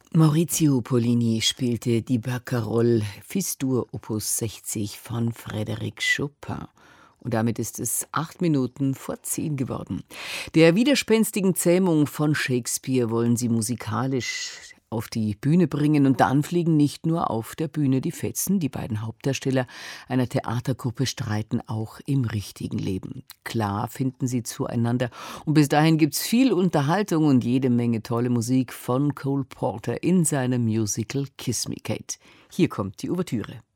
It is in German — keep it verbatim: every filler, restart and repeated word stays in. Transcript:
Maurizio Pollini spielte die Barcarolle Fis-Dur Opus sechzig von Frédéric Chopin. Und damit ist es acht Minuten vor zehn geworden. Der widerspenstigen Zähmung von Shakespeare wollen sie musikalisch auf die Bühne bringen, und dann fliegen nicht nur auf der Bühne die Fetzen. Die beiden Hauptdarsteller einer Theatergruppe streiten auch im richtigen Leben. Klar finden sie zueinander, und bis dahin gibt's viel Unterhaltung und jede Menge tolle Musik von Cole Porter in seinem Musical Kiss Me Kate. Hier kommt die Ouvertüre.